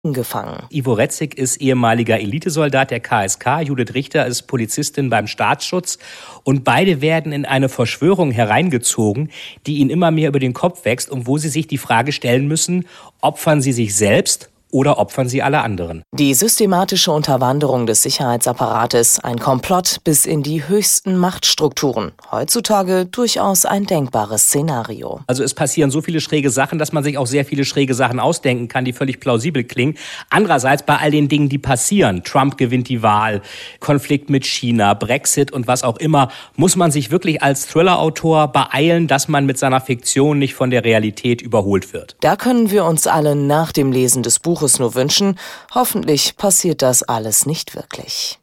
gefangen. Ivo Retzig ist ehemaliger Elitesoldat der KSK, Judith Richter ist Polizistin beim Staatsschutz und beide werden in eine Verschwörung hereingezogen, die ihnen immer mehr über den Kopf wächst und wo sie sich die Frage stellen müssen, opfern sie sich selbst oder opfern sie alle anderen? Die systematische Unterwanderung des Sicherheitsapparates, ein Komplott bis in die höchsten Machtstrukturen. Heutzutage durchaus ein denkbares Szenario. Also es passieren so viele schräge Sachen, dass man sich auch sehr viele schräge Sachen ausdenken kann, die völlig plausibel klingen. Andererseits bei all den Dingen, die passieren, Trump gewinnt die Wahl, Konflikt mit China, Brexit und was auch immer, muss man sich wirklich als Thriller-Autor beeilen, dass man mit seiner Fiktion nicht von der Realität überholt wird. Da können wir uns alle nach dem Lesen des Buches nur wünschen, hoffentlich passiert das alles nicht wirklich.